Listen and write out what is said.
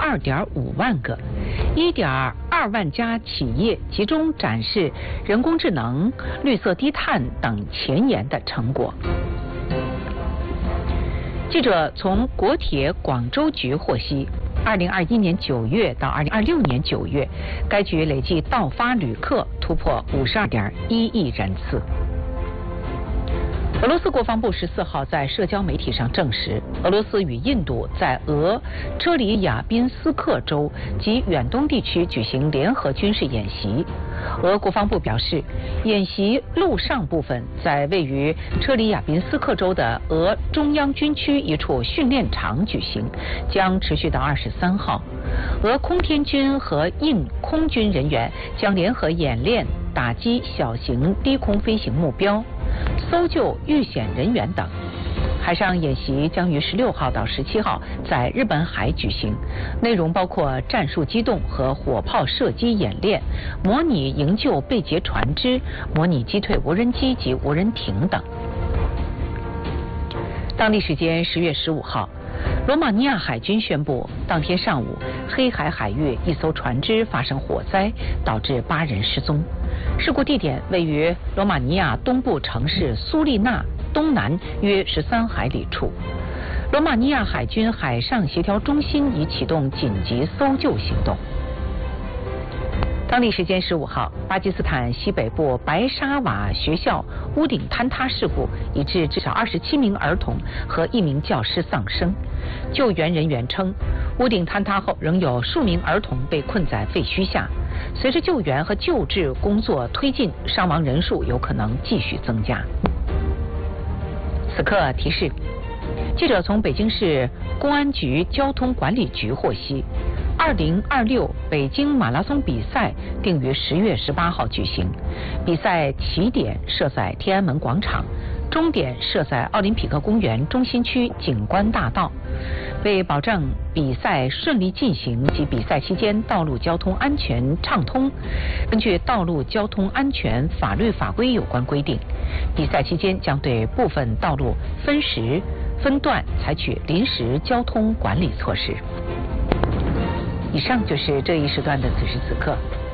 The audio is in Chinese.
2.5万个，1.2万家企业集中展示人工智能、绿色低碳等前沿的成果。记者从国铁广州局获悉，2021年9月到2026年9月，该局累计到发旅客突破52.1亿人次。俄罗斯国防部14号在社交媒体上证实，俄罗斯与印度在俄车里亚宾斯克州及远东地区举行联合军事演习。俄国防部表示，演习陆上部分在位于车里亚宾斯克州的俄中央军区一处训练场举行，将持续到23号。俄空天军和印空军人员将联合演练打击小型低空飞行目标、搜救遇险人员等。海上演习将于16号到17号在日本海举行，内容包括战术机动和火炮射击演练、模拟营救被劫船只、模拟击退无人机及无人艇等。当地时间10月15号，罗马尼亚海军宣布，当天上午黑海海域一艘船只发生火灾，导致8人失踪。事故地点位于罗马尼亚东部城市苏利纳东南约13海里处。罗马尼亚海军海上协调中心已启动紧急搜救行动。当地时间15号，巴基斯坦西北部白沙瓦学校屋顶坍塌事故已致至少27名儿童和1名教师丧生。救援人员称，屋顶坍塌后仍有数名儿童被困在废墟下。随着救援和救治工作推进，伤亡人数有可能继续增加。此刻提示，记者从北京市公安局交通管理局获悉，2026北京马拉松比赛定于10月18号举行，比赛起点设在天安门广场，终点设在奥林匹克公园中心区景观大道。为保证比赛顺利进行及比赛期间道路交通安全畅通，根据道路交通安全法律法规有关规定，比赛期间将对部分道路分时分段采取临时交通管理措施。以上就是这一时段的此时此刻。